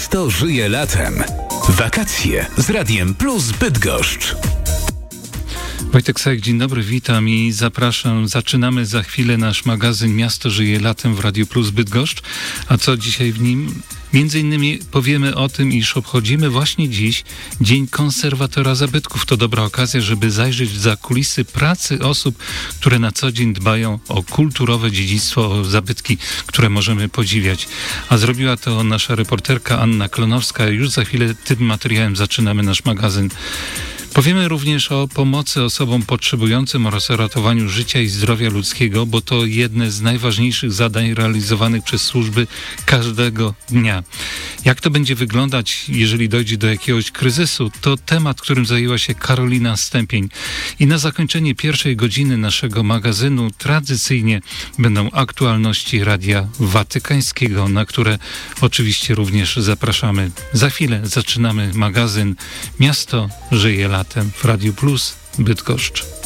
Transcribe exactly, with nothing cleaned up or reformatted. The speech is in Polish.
Miasto żyje latem. Wakacje z Radiem Plus Bydgoszcz. Wojtek Sajek, dzień dobry, witam i zapraszam. Zaczynamy za chwilę nasz magazyn Miasto żyje latem w Radiu Plus Bydgoszcz. A co dzisiaj w nim? Między innymi powiemy o tym, iż obchodzimy właśnie dziś Dzień Konserwatora Zabytków. To dobra okazja, żeby zajrzeć za kulisy pracy osób, które na co dzień dbają o kulturowe dziedzictwo, o zabytki, które możemy podziwiać. A zrobiła to nasza reporterka Anna Klonowska. Już za chwilę tym materiałem zaczynamy nasz magazyn. Powiemy również o pomocy osobom potrzebującym oraz o ratowaniu życia i zdrowia ludzkiego, bo to jedne z najważniejszych zadań realizowanych przez służby każdego dnia. Jak to będzie wyglądać, jeżeli dojdzie do jakiegoś kryzysu, to temat, którym zajęła się Karolina Stępień. I na zakończenie pierwszej godziny naszego magazynu tradycyjnie będą aktualności Radia Watykańskiego, na które oczywiście również zapraszamy. Za chwilę zaczynamy magazyn Miasto żyje latem w Radiu Plus Bydgoszcz.